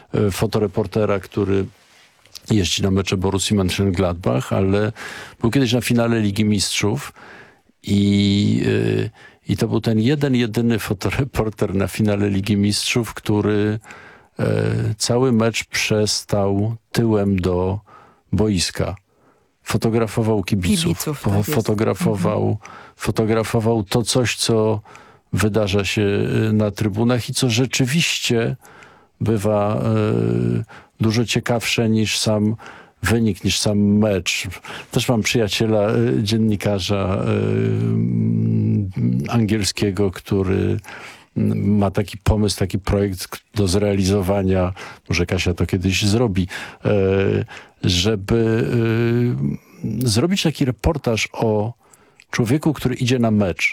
fotoreportera, który jeździ na mecze Borussii Mönchengladbach, ale był kiedyś na finale Ligi Mistrzów i to był ten jedyny fotoreporter na finale Ligi Mistrzów, który cały mecz przestał tyłem do boiska. Fotografował kibiców tak fotografował to coś, co wydarza się na trybunach i co rzeczywiście bywa dużo ciekawsze niż sam wynik, niż sam mecz. Też mam przyjaciela, dziennikarza angielskiego, który ma taki pomysł, taki projekt do zrealizowania, może Kasia to kiedyś zrobi, żeby zrobić taki reportaż o człowieku, który idzie na mecz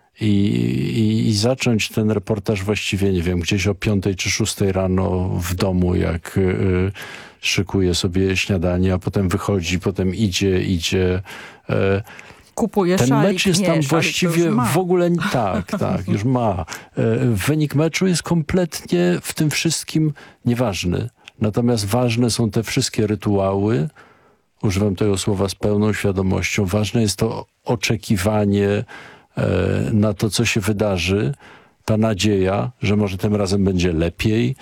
i zacząć ten reportaż właściwie, nie wiem, gdzieś o 5 czy 6 rano w domu, jak szykuje sobie śniadanie, a potem wychodzi, potem idzie. Kupuje ten szalik, mecz jest tam właściwie w ogóle tak, już ma. Wynik meczu jest kompletnie w tym wszystkim nieważny. Natomiast ważne są te wszystkie rytuały. Używam tego słowa z pełną świadomością. Ważne jest to oczekiwanie na to, co się wydarzy. Ta nadzieja, że może tym razem będzie lepiej.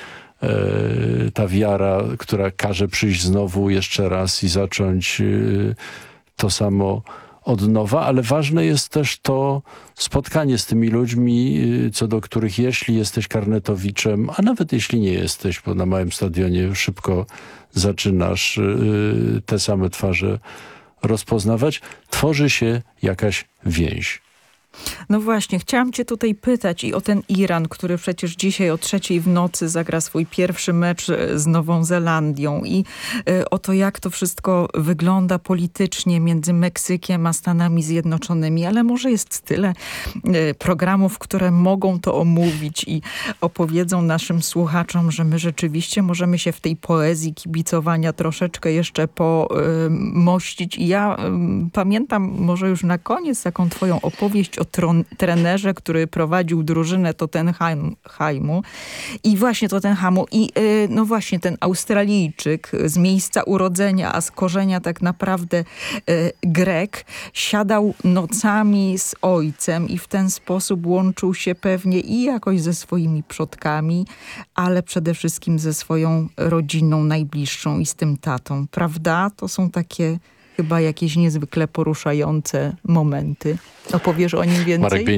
Ta wiara, która każe przyjść znowu jeszcze raz i zacząć to samo od nowa, ale ważne jest też to spotkanie z tymi ludźmi, co do których jeśli jesteś karnetowiczem, a nawet jeśli nie jesteś, bo na małym stadionie szybko zaczynasz te same twarze rozpoznawać, tworzy się jakaś więź. No właśnie, chciałam cię tutaj pytać i o ten Iran, który przecież dzisiaj o 3:00 w nocy zagra swój pierwszy mecz z Nową Zelandią i o to, jak to wszystko wygląda politycznie między Meksykiem a Stanami Zjednoczonymi, ale może jest tyle programów, które mogą to omówić i opowiedzą naszym słuchaczom, że my rzeczywiście możemy się w tej poezji kibicowania troszeczkę jeszcze pomościć. I ja pamiętam może już na koniec taką twoją opowieść o trenerze, który prowadził drużynę Tottenhamu i właśnie Tottenhamu i no właśnie ten Australijczyk z miejsca urodzenia, a z korzenia tak naprawdę Grek, siadał nocami z ojcem i w ten sposób łączył się pewnie i jakoś ze swoimi przodkami, ale przede wszystkim ze swoją rodziną najbliższą i z tym tatą. Prawda? To są takie chyba jakieś niezwykle poruszające momenty. Opowiesz o nim więcej?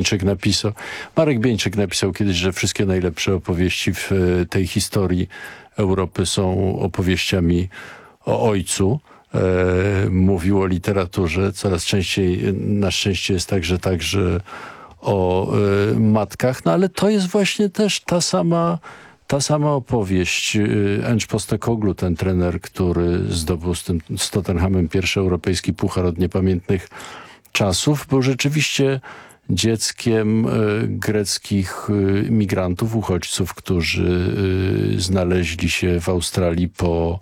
Marek Bieńczyk napisał kiedyś, że wszystkie najlepsze opowieści w tej historii Europy są opowieściami o ojcu. Mówił o literaturze. Coraz częściej na szczęście jest także o matkach. No ale to jest właśnie też ta sama opowieść. Ange Postecoglou, ten trener, który zdobył z Tottenhamem pierwszy europejski puchar od niepamiętnych czasów, był rzeczywiście dzieckiem greckich migrantów, uchodźców, którzy znaleźli się w Australii po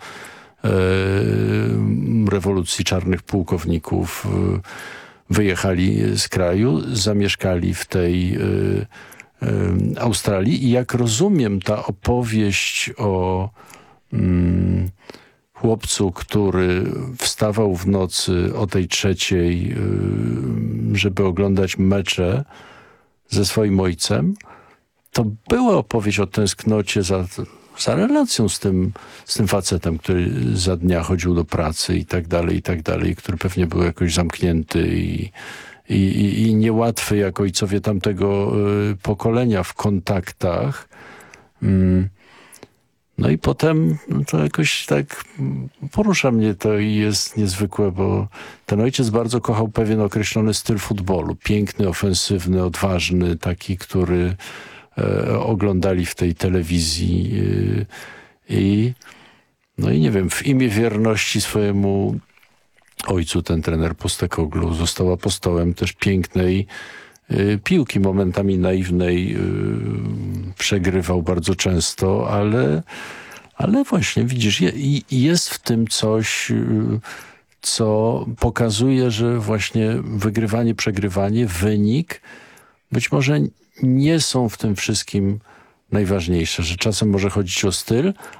rewolucji czarnych pułkowników. Wyjechali z kraju, zamieszkali w tej Australii i jak rozumiem, ta opowieść o chłopcu, który wstawał w nocy o tej 3:00, żeby oglądać mecze ze swoim ojcem, to była opowieść o tęsknocie za relacją z tym facetem, który za dnia chodził do pracy i tak dalej, który pewnie był jakoś zamknięty i niełatwy jak ojcowie tamtego pokolenia w kontaktach. No i potem to jakoś tak porusza mnie to i jest niezwykłe, bo ten ojciec bardzo kochał pewien określony styl futbolu. Piękny, ofensywny, odważny, taki, który oglądali w tej telewizji. No i nie wiem, w imię wierności swojemu ojcu ten trener Postecoglou został apostołem też pięknej piłki, momentami naiwnej, przegrywał bardzo często, ale właśnie widzisz, jest w tym coś, co pokazuje, że właśnie wygrywanie, przegrywanie, wynik być może nie są w tym wszystkim najważniejsze, że czasem może chodzić o styl,